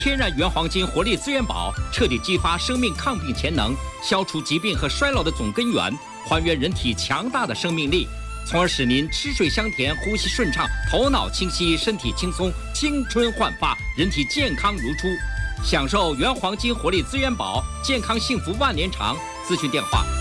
天然原黄金活力资源宝彻底激发生命抗病潜能，消除疾病和衰老的总根源，还原人体强大的生命力，从而使您吃水香甜、呼吸顺畅、头脑清晰、身体轻松、青春焕发、人体健康如初。享受原黄金活力资源宝，健康幸福万年长。咨询电话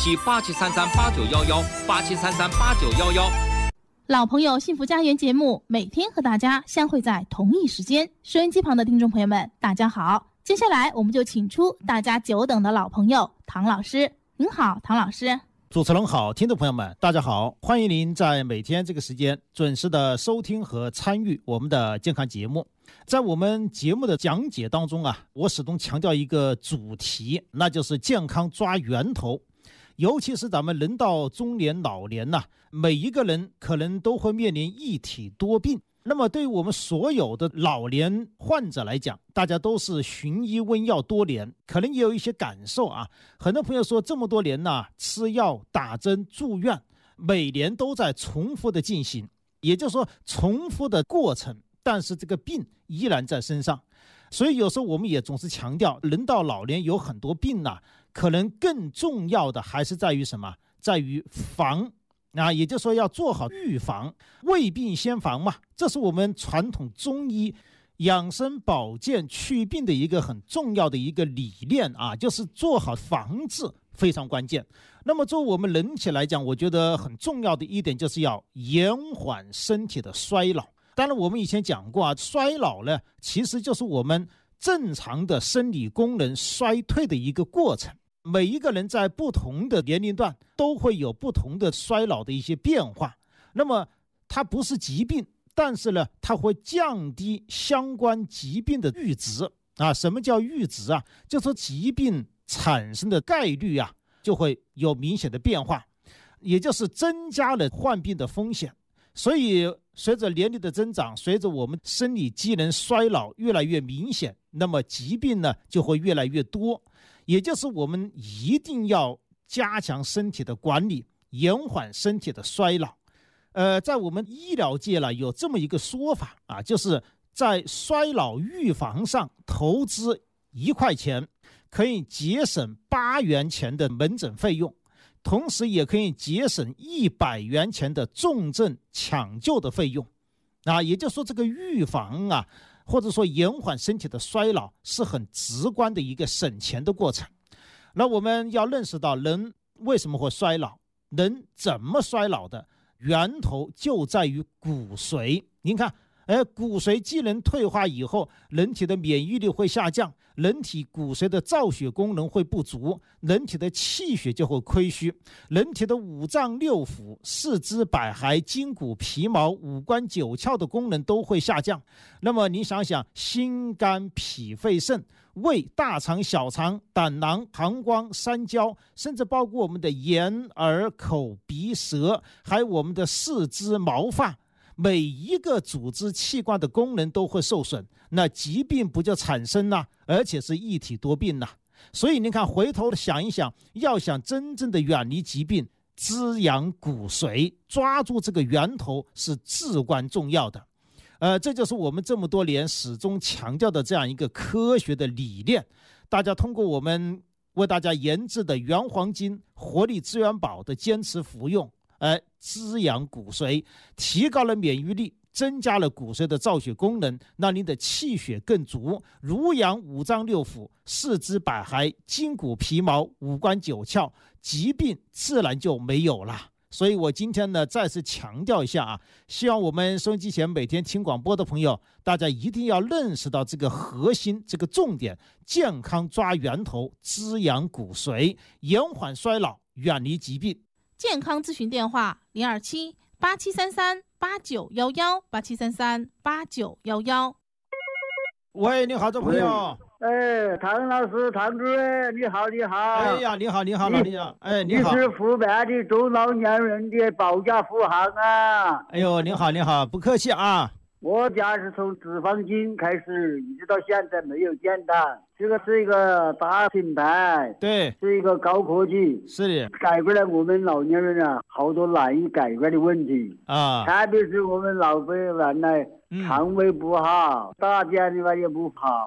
：027-8733-8911，8733-8911。 老朋友幸福家园节目每天和大家相会在同一时间，收音机旁的听众朋友们大家好，接下来我们就请出大家久等的老朋友唐老师。您好，唐老师。 主持人好，听众朋友们大家好，欢迎您在每天这个时间准时的收听和参与我们的健康节目。在我们节目的讲解当中啊，我始终强调一个主题，那就是健康抓源头。尤其是咱们人到中年老年呐，每一个人可能都会面临一体多病。那么对于我们所有的老年患者来讲，大家都是寻医问药多年，可能也有一些感受啊。很多朋友说这么多年呐，吃药打针住院，每年都在重复的进行，也就是说重复的过程，但是这个病依然在身上。所以有时候我们也总是强调，人到老年有很多病啊，可能更重要的还是在于什么？在于防啊，也就是说要做好预防，未病先防嘛，这是我们传统中医养生保健祛病的一个很重要的一个理念啊，就是做好防治非常关键。那么作为我们人体来讲，我觉得很重要的一点就是要延缓身体的衰老。当然我们以前讲过啊，衰老呢其实就是我们正常的生理功能衰退的一个过程。每一个人在不同的年龄段都会有不同的衰老的一些变化，那么它不是疾病，但是呢它会降低相关疾病的阈值啊。什么叫阈值啊？就是说疾病产生的概率啊就会有明显的变化，也就是增加了患病的风险。所以随着年龄的增长，随着我们生理机能衰老越来越明显，那么疾病呢就会越来越多。也就是我们一定要加强身体的管理，延缓身体的衰老。在我们医疗界呢有这么一个说法啊，就是在衰老预防上投资1块钱可以节省8元钱的门诊费用，同时也可以节省100元钱的重症抢救的费用啊。也就是说这个预防啊，或者说延缓身体的衰老是很直观的一个省钱的过程。那我们要认识到人为什么会衰老，人怎么衰老的源头就在于骨髓。您看骨髓机能退化以后，人体的免疫力会下降，人体骨髓的造血功能会不足，人体的气血就会亏虚，人体的五脏六腑、四肢百骸、筋骨皮毛、五官九窍的功能都会下降。那么你想想，心肝脾肺肾、胃、大肠、小肠、胆囊、膀胱、三焦，甚至包括我们的眼、耳、口、鼻、舌，还有我们的四肢毛发，每一个组织器官的功能都会受损，那疾病不就产生了，而且是一体多病了。所以你看，回头想一想，要想真正的远离疾病，滋养骨髓，抓住这个源头是至关重要的。这就是我们这么多年始终强调的这样一个科学的理念。大家通过我们为大家研制的原黄金活力资源宝的坚持服用，滋养骨髓，提高了免疫力，增加了骨髓的造血功能，让您的气血更足，濡养五脏六腑、四肢百骸、筋骨皮毛、五官九窍，疾病自然就没有了。所以我今天呢再次强调一下啊，希望我们收音机前每天听广播的朋友，大家一定要认识到这个核心，这个重点，健康抓源头，滋养骨髓，延缓衰老，远离疾病。 健康咨询电话：027-8733-8911，8733-8911。 喂，你好，这朋友。 唐老师，唐主任，你好，你好。 哎呀，你好，老李啊。你好。 你是湖北的中老年人的保驾护航啊。 哎呦，你好，不客气啊。 我家是从脂肪筋开始，一直到现在没有间断。这个是一个大品牌， 对， 是一个高科技， 是的， 解决了我们老年人啊好多难以解决的问题啊，特别是我们老辈人呢，肠胃不好，大便的话也不好，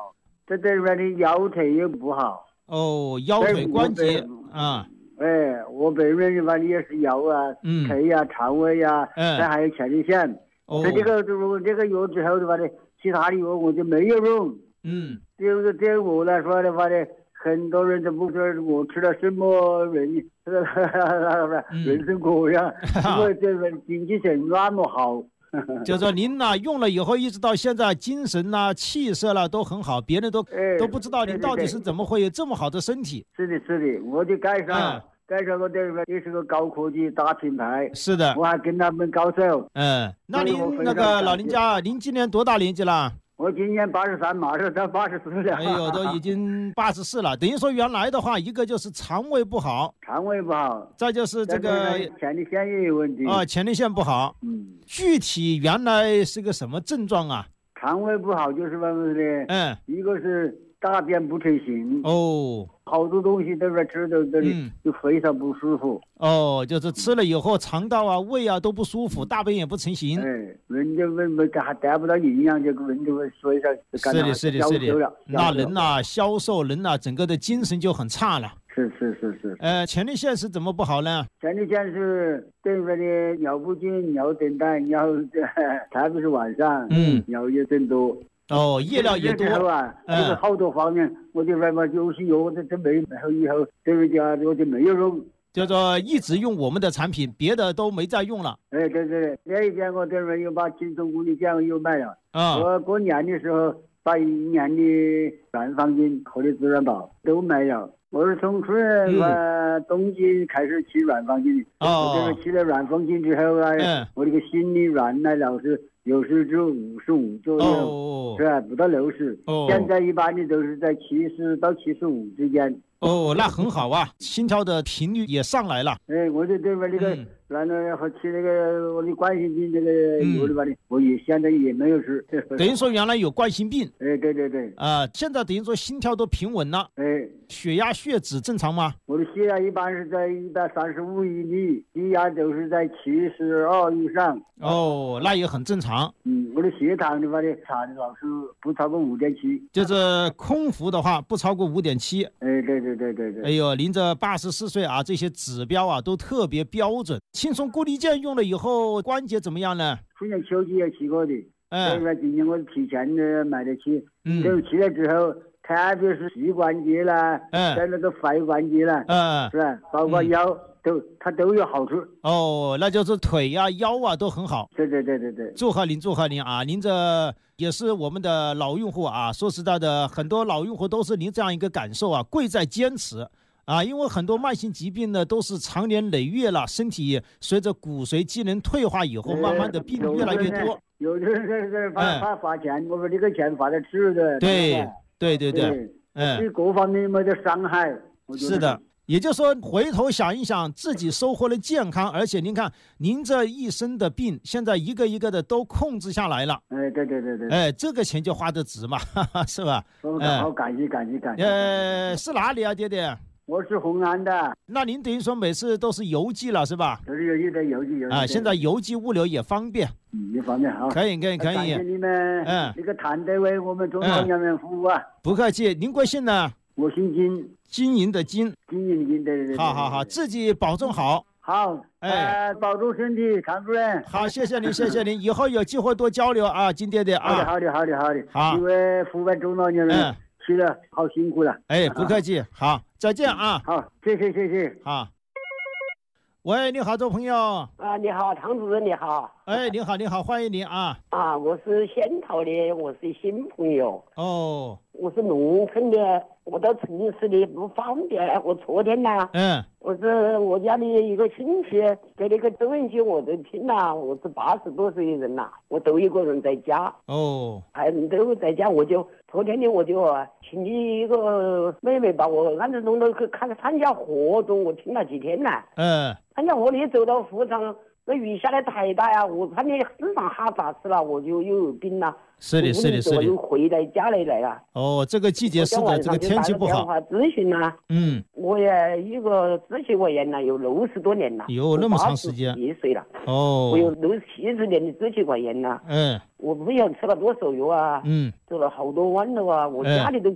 这里面的腰腿也不好。 哦，腰腿关节啊。 哎，我本人反正也是腰啊、腿啊、肠胃啊，还有前列腺。这个药之后的话呢，其他的药我就没有用。对我来说的话呢，很多人都不知道我吃了什么人参果呀，我这个精气神那么好。 就说您呢用了以后，一直到现在精神啦、气色啦都很好，别人都不知道您到底是怎么会有这么好的身体。 是的，我就盖上我这个也是个高科技大品牌。 是的， 我还跟他们高手。 那您那个老人家，您今年多大年纪了？ 我今年83，马上到84了。 哎呦，都已经84了。等于说原来的话，一个就是肠胃不好，再就是这个前列腺也有问题啊，前列腺不好。具体原来是个什么症状啊？ 肠胃不好就是什么呢？一个是大便不成形。好多东西都在吃的这里就非常不舒服。 就是吃了以后肠道啊、胃啊都不舒服，大便也不成形。 人就还得不到营养，这个人就会所以说是的，那人呐消瘦，人呐整个的精神就很差了。 是。 前列腺是怎么不好呢？ 前列腺是对说的尿不尽、尿等待、尿，特别是晚上，尿也增多。 夜尿也多啊，就是好多方面，我就说嘛，有些药这没有以后，这个家我就没有用， 叫做一直用我们的产品，别的都没再用了。 对，那一天我这边又把金钟功力酱又卖了。我过年的时候把1年的软方巾和的自然宝都卖了。我是从冬季开始吃软方巾，我吃了软方巾之后啊，我这个心里软了，老是有时就55左右，是吧？不到60。现在一般的都是在70到75之间。 那很好啊，心跳的频率也上来了。 我就这边这个然后和吃那个我的冠心病这个有的吧的，我也现在也没有吃。 等于说原来有冠心病。 对。 现在等于说心跳都平稳了。血压、血脂正常吗？ 我的血压一般是在135以内，低压都是在72以上。 那也很正常。 我的血糖的话呢，查的老是不超过5.7， 就是空腹的话不超过5.7。 对。 哎呦，您这84岁啊，这些指标啊都特别标准。轻松固力健用了以后，关节怎么样呢？ 去年秋季也吃过的，今年我提前的买得起。就吃了之后，特别是膝关节啦，在那个踝关节啦，是吧？包括腰它都有好处。 那就是腿啊、腰啊都很好。 对。 祝贺您啊！您这也是我们的老用户啊。说实在的，很多老用户都是您这样一个感受啊，贵在坚持啊。因为很多慢性疾病呢都是长年累月了，身体随着骨髓机能退化以后，慢慢的病越来越多。 有的人是发钱，我说这个钱发在吃的。 对。 对各方面没得伤害。 是的。也就是说，回头想一想，自己收获了健康，而且您看，您这一身的病，现在一个一个的都控制下来了。 对。 这个钱就花得值嘛，是吧？ 好，感谢。 是哪里啊，爹爹？ 我是红安的。 那您等于说每次都是邮寄了，是吧？ 都是邮寄啊，现在邮寄物流也方便。 也方便好。 可以。 感谢你们，这个团队为我们中国人民服务啊。 不客气，您贵姓呢？ 我姓金， 经营的经。 对。 好，自己保重好。 好，保重身体，常主任。 好，谢谢您，以后有机会多交流啊，金爹爹啊。 好的。 好， 因为扶贫中老年人吃的好辛苦了。 不客气，好，再见啊。 好，谢谢。 好。喂，你好，这位朋友。 你好，常主任，你好。 你好，欢迎您啊。 我是仙桃的，我是新朋友。我是农村的，我到城市里不方便。我昨天呢，我是我家的一个亲戚给那个收音机，我都听了。我是80多岁的人了，我都一个人在家。还都在家，我就昨天呢，我就请你一个妹妹把我安置弄到去参加活动，我听了几天了。参加活动走到湖上，那雨下的太大呀，我看你身上哈杂吃了，我就又有病了。 是的。 我又回来家里来了。 这个季节是的，这个天气不好。 咨询呢，我也一个支气管炎了，有60多年了。 有那么长时间 ？1岁了。我有70年的支气管炎了。我不晓得吃了多少药啊。走了好多弯了啊，我家里都